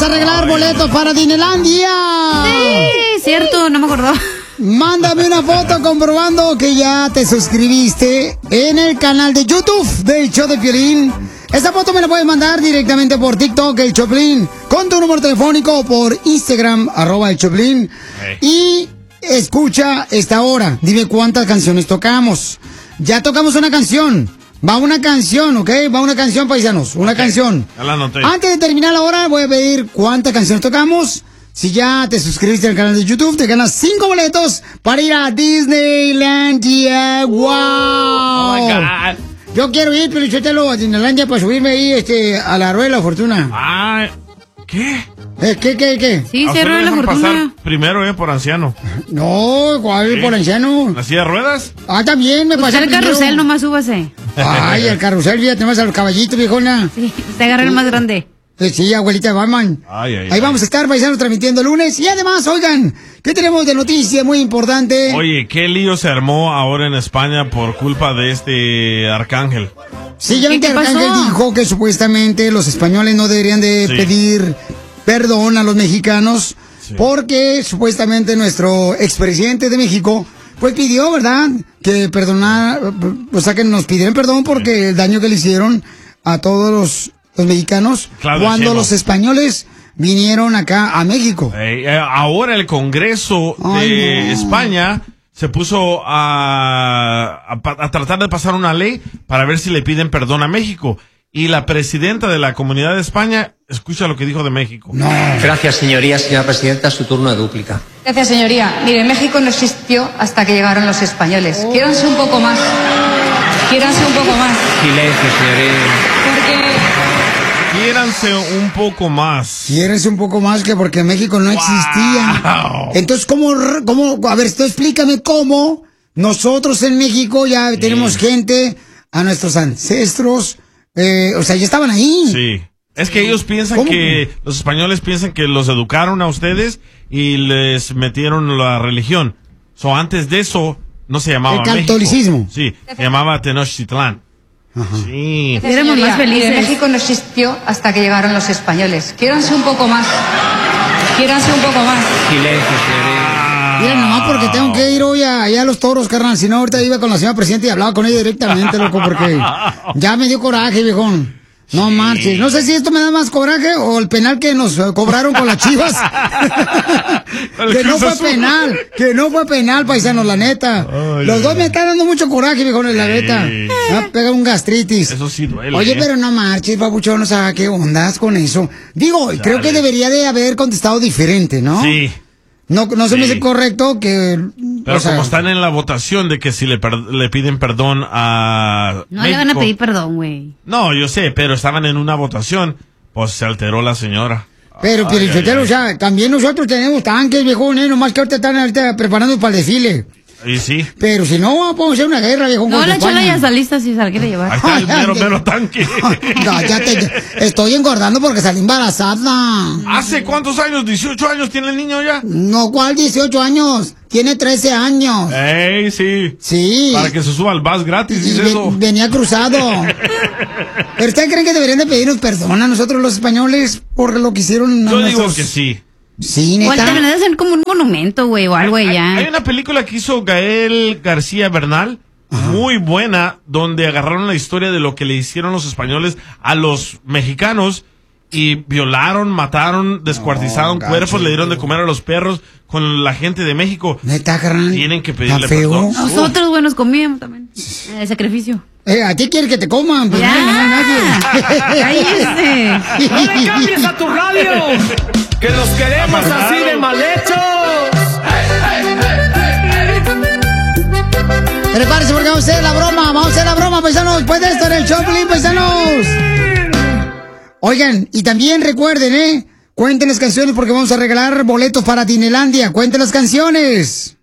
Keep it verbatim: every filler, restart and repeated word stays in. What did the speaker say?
a regalar boletos para Disneylandia. Sí, cierto, no me acordaba. Mándame una foto comprobando que ya te suscribiste en el canal de YouTube del Show de Piolín. Esta foto me la puedes mandar directamente por TikTok, el Choplin, con tu número telefónico, por Instagram, arroba el Choplin. Hey. Y escucha esta hora. Dime cuántas canciones tocamos. Ya tocamos una canción. Va una canción, ¿ok? Va una canción, paisanos. Una okay. canción. Antes de terminar la hora, voy a pedir cuántas canciones tocamos. Si ya te suscribiste al canal de YouTube, te ganas cinco boletos para ir a Disneylandia. ¡Wow! Oh my God. Yo quiero ir, pero yo te lo a Disneylandia para subirme ahí este, a la Rueda de la Fortuna. Ah, ¿qué? ¿Eh, ¿Qué, qué, qué? Sí, se Rueda de la Fortuna. Pasar primero, eh, por anciano. No, ¿cuál ¿Sí? por anciano? ¿La silla de ruedas? Ah, también, me pasé el primero. carrusel, nomás súbase. Ay, el carrusel, fíjate más a los caballitos, viejona. Sí, te agarré el más grande. Sí, abuelita Batman. Ay, ay, Ahí ay. vamos a estar, paisanos, transmitiendo el lunes. Y además, oigan, ¿qué tenemos de noticia muy importante? Oye, ¿qué lío se armó ahora en España por culpa de este arcángel? Sí, ya ven que Arcángel dijo que supuestamente los españoles no deberían de sí. pedir perdón a los mexicanos, sí. porque supuestamente nuestro expresidente de México pues pidió, ¿verdad?, que perdonar, o sea, que nos pidieran perdón porque sí. el daño que le hicieron a todos los, los mexicanos claro, cuando los españoles vinieron acá a México. Eh, eh, ahora el Congreso Ay, de no. España se puso a, a, a tratar de pasar una ley para ver si le piden perdón a México. Y la presidenta de la Comunidad de España, escucha lo que dijo de México. No. Gracias, señoría. Señora presidenta, su turno de dúplica. Gracias, señoría. Mire, México no existió hasta que llegaron los españoles. Oh. Quiéranse un poco más. Quiéranse un poco más. Silencio, señoría. Porque... Quiéranse un poco más. Quiéranse un poco más que porque México no wow. existía. Entonces, ¿cómo, cómo? A ver, tú explícame cómo nosotros en México ya sí. tenemos gente, a nuestros ancestros... Eh, o sea, ya estaban ahí. Sí. Es que ellos piensan ¿Cómo? que, los españoles piensan que los educaron a ustedes y les metieron la religión. So, antes de eso, no se llamaba el catolicismo. México. Sí, se llamaba Tenochtitlán. Ajá. Sí. Éramos más felices. México no existió hasta que llegaron los españoles. Quiéranse un poco más. Quiéranse un poco más. Silencio, señoría. Mira, nomás porque tengo que ir hoy a, allá a los toros, carnal. Si no, ahorita iba con la señora presidenta y hablaba con ella directamente, loco, porque ya me dio coraje, viejón. No sí. marches. No sé si esto me da más coraje o el penal que nos cobraron con las Chivas. Que no fue penal. Que no fue penal, paisanos, la neta. Ay, los dos me están dando mucho coraje, viejón, la neta. Me va a pegar un gastritis. Eso sí duele. Oye, ¿eh? pero no marches, babuchón, o sea, ¿qué ondas con eso? Digo, Dale. creo que debería de haber contestado diferente, ¿no? Sí. No, no se sí. me hace correcto que... Pero o sea, como están en la votación de que si le, per, le piden perdón a No México, le van a pedir perdón, güey. No, yo sé, pero estaban en una votación, pues se alteró la señora. Pero, pero, o sea, también nosotros tenemos tanques, viejón, ¿eh? Nomás que ahorita están ahorita preparando para el desfile. Y sí. Pero si no, podemos hacer una guerra, viejo. No, la chola ya está lista si se la quiere llevar. Ahí está el mero, mero tanque. Cállate, estoy engordando porque salí embarazada. ¿Hace cuántos años? ¿dieciocho años tiene el niño ya? No, ¿cuál dieciocho años? Tiene trece años. ¡Ey, sí! Sí. Para que se suba al bus gratis, dice ven, eso. Venía cruzado. ¿Pero ustedes creen que deberían de pedirnos perdón a nosotros los españoles por lo que hicieron? Yo nuestros... digo que sí. Sí, neta. O deberían de hacer como un monumento, güey, o algo hay, allá. Hay, hay una película que hizo Gael García Bernal, Ajá. muy buena, donde agarraron la historia de lo que le hicieron los españoles a los mexicanos y violaron, mataron, descuartizaron no, cuerpos, gacho, le dieron de comer a los perros con la gente de México. Neta, carnal. Tienen que pedirle perdón. Nosotros, güey, nos comíamos también. De sacrificio. Eh, a ti quiere que te coman, pero ya. no, no, nadie. ¡Cállese! ¡No le cambies a tu radio! ¡Que los queremos así de mal hechos! Prepárense porque vamos a hacer la broma, vamos a hacer la broma, paisanos. Después de esto en el Choplin, paisanos. Oigan, y también recuerden, ¿eh? Cuenten las canciones porque vamos a regalar boletos para Disneylandia. Cuenten las canciones.